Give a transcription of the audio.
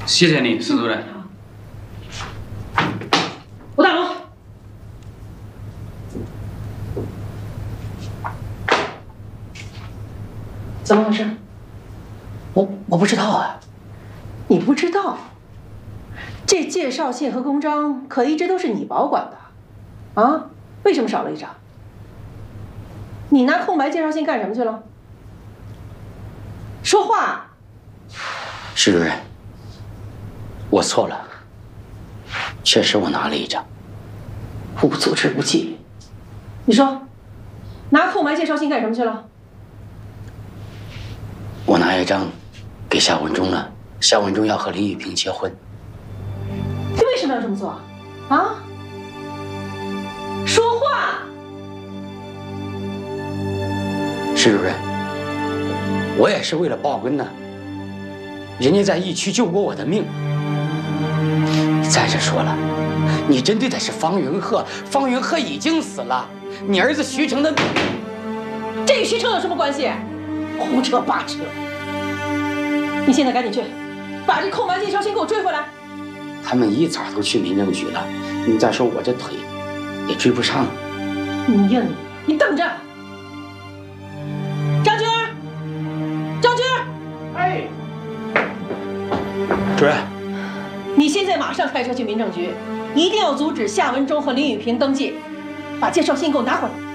谢谢你，石主任。 吴大龙，怎么回事？ 我不知道啊。 你不知道？这介绍信和公章可一直都是你保管的，啊？为什么少了一张？你拿空白介绍信干什么去了？说话！ 石主任，我错了，确实我拿了一张。 无组织无纪律。你说，拿空白介绍信干什么去了？ 我拿一张给夏文忠了，夏文忠要和林玉萍结婚。 你为什么要这么做？啊？说话！ 石主任，我也是为了报恩呢。人家在疫区救过我的命。再者说了，你针对的是方云鹤，方云鹤已经死了，你儿子徐成的， 这与徐成有什么关系？胡扯八扯！你现在赶紧去，把这空白介绍信给我追回来。 他们一早都去民政局了。你再说我这腿也追不上。 你呀你等着！张军，张军， 哎， 主任， 你现在马上开车去民政局，一定要阻止夏文忠和林雨萍登记，把介绍信给我拿回来。